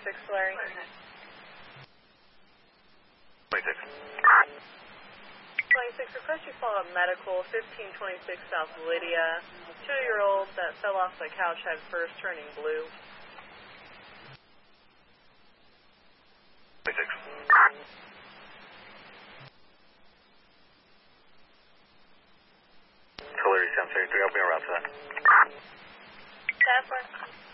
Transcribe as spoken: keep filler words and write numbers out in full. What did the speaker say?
twenty-six, Larry. twenty-six. twenty-six, request you follow up medical, fifteen twenty-six South Lydia. Two-year-old that fell off the couch head first, turning blue. twenty-six. Tulare seven seventy-three, I'll be around for that. ten four.